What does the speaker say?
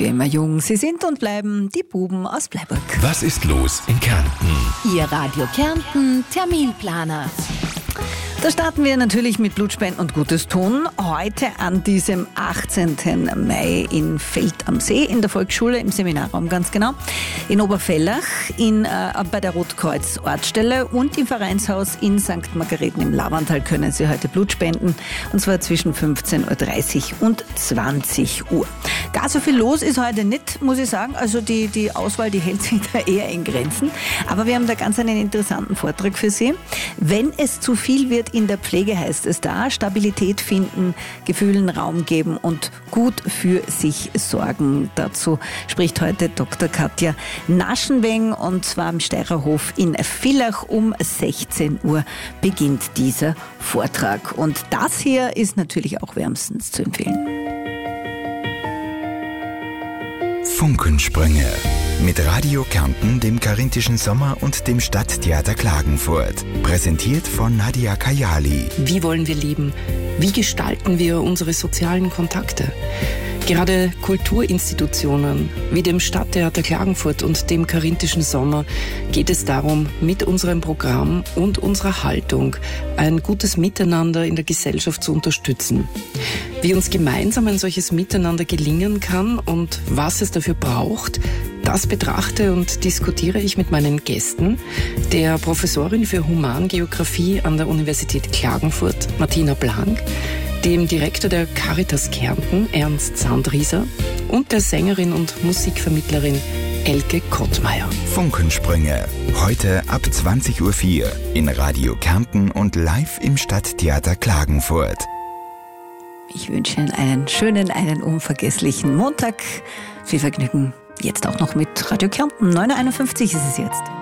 für immer jung. Sie sind und bleiben die Buben aus Bleiburg. Was ist los in Kärnten? Ihr Radio Kärnten Terminplaner. Da starten wir natürlich mit Blutspenden und Gutes tun. Heute an diesem 18. Mai in Feld am See, in der Volksschule, im Seminarraum ganz genau, in Oberfellach, bei der Rotkreuz-Ortsstelle und im Vereinshaus in St. Margareten im Laverntal können Sie heute Blut spenden, und zwar zwischen 15.30 Uhr und 20 Uhr. Gar so viel los ist heute nicht, muss ich sagen. Also die Auswahl, die hält sich da eher in Grenzen. Aber wir haben da ganz einen interessanten Vortrag für Sie. Wenn es zu viel wird in der Pflege, heißt es da, Stabilität finden, Gefühlen Raum geben und gut für sich sorgen. Dazu spricht heute Dr. Katja Naschenweng, und zwar am Steirerhof in Villach. Um 16 Uhr beginnt dieser Vortrag. Und das hier ist natürlich auch wärmstens zu empfehlen. Funkensprünge. Mit Radio Kärnten, dem Karinthischen Sommer und dem Stadttheater Klagenfurt. Präsentiert von Nadia Kayali. Wie wollen wir leben? Wie gestalten wir unsere sozialen Kontakte? Gerade Kulturinstitutionen wie dem Stadttheater Klagenfurt und dem Karinthischen Sommer geht es darum, mit unserem Programm und unserer Haltung ein gutes Miteinander in der Gesellschaft zu unterstützen. Wie uns gemeinsam ein solches Miteinander gelingen kann und was es dafür braucht, das betrachte und diskutiere ich mit meinen Gästen, der Professorin für Humangeografie an der Universität Klagenfurt, Martina Blank, dem Direktor der Caritas Kärnten, Ernst Sandrieser, und der Sängerin und Musikvermittlerin Elke Kottmeier. Funkensprünge. Heute ab 20.04 Uhr in Radio Kärnten und live im Stadttheater Klagenfurt. Ich wünsche Ihnen einen unvergesslichen Montag. Viel Vergnügen jetzt auch noch mit Radio Kärnten. 9.51 Uhr ist es jetzt.